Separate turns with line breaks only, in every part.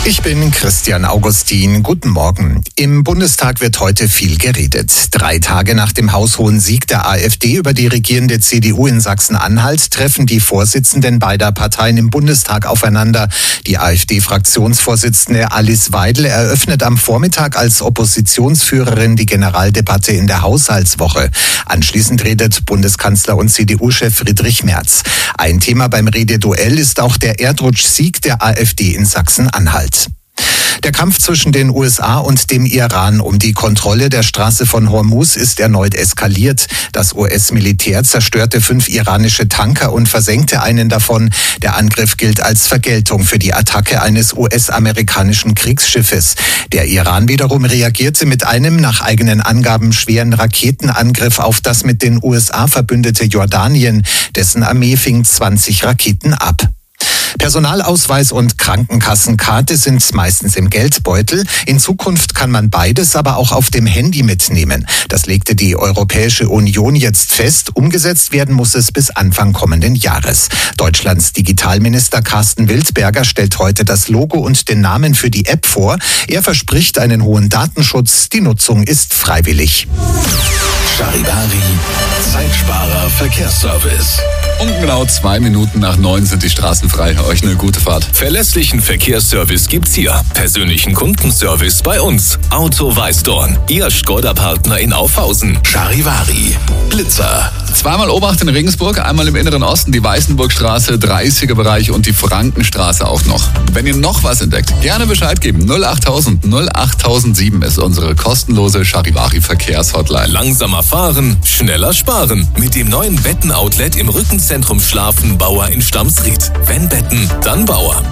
Ich bin Christian Augustin. Guten Morgen. Im Bundestag wird heute viel geredet. 3 Tage nach dem haushohen Sieg der AfD über die regierende CDU in Sachsen-Anhalt treffen die Vorsitzenden beider Parteien im Bundestag aufeinander. Die AfD-Fraktionsvorsitzende Alice Weidel eröffnet am Vormittag als Oppositionsführerin die Generaldebatte in der Haushaltswoche. Anschließend redet Bundeskanzler und CDU-Chef Friedrich Merz. Ein Thema beim Rededuell ist auch der Erdrutschsieg der AfD in Sachsen-Anhalt. Der Kampf zwischen den USA und dem Iran um die Kontrolle der Straße von Hormuz ist erneut eskaliert. Das US-Militär zerstörte 5 iranische Tanker und versenkte einen davon. Der Angriff gilt als Vergeltung für die Attacke eines US-amerikanischen Kriegsschiffes. Der Iran wiederum reagierte mit einem nach eigenen Angaben schweren Raketenangriff auf das mit den USA verbündete Jordanien. Dessen Armee fing 20 Raketen ab. Personalausweis und Krankenkassenkarte sind meistens im Geldbeutel. In Zukunft kann man beides aber auch auf dem Handy mitnehmen. Das legte die Europäische Union jetzt fest. Umgesetzt werden muss es bis Anfang kommenden Jahres. Deutschlands Digitalminister Carsten Wildberger stellt heute das Logo und den Namen für die App vor. Er verspricht einen hohen Datenschutz. Die Nutzung ist freiwillig.
Charivari, Zeitsparer Verkehrsservice.
Und genau 2 Minuten nach 9 sind die Straßen frei. Euch eine gute Fahrt.
Verlässlichen Verkehrsservice gibt's hier. Persönlichen Kundenservice bei uns. Auto Weißdorn, Ihr Skoda-Partner in Aufhausen. Charivari, Blitzer.
Zweimal Obacht in Regensburg, einmal im Inneren Osten, die Weißenburgstraße, 30er Bereich und die Frankenstraße auch noch. Wenn ihr noch was entdeckt, gerne Bescheid geben. 08000 08007 ist unsere kostenlose Charivari-Verkehrshotline.
Langsamer fahren, schneller sparen. Mit dem neuen Betten-Outlet im Rückenzentrum Schlafen Bauer in Stamsried. Wenn Betten, dann Bauer.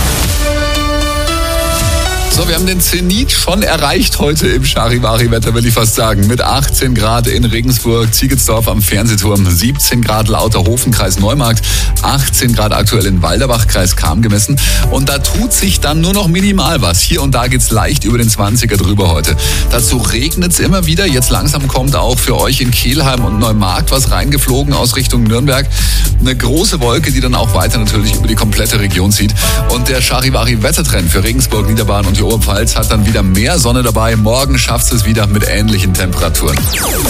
So, wir haben den Zenit schon erreicht heute im Charivari-Wetter, will ich fast sagen. Mit 18 Grad in Regensburg, Ziegelsdorf am Fernsehturm, 17 Grad Lauterhofen, Kreis Neumarkt, 18 Grad aktuell in Walderbach, Kreis Cham gemessen. Und da tut sich dann nur noch minimal was. Hier und da geht's leicht über den 20er drüber heute. Dazu regnet's immer wieder. Jetzt langsam kommt auch für euch in Kelheim und Neumarkt was reingeflogen aus Richtung Nürnberg. Eine große Wolke, die dann auch weiter natürlich über die komplette Region zieht. Und der Charivari-Wettertrend für Regensburg, Niederbayern und die Oberpfalz hat dann wieder mehr Sonne dabei. Morgen schafft es wieder mit ähnlichen Temperaturen.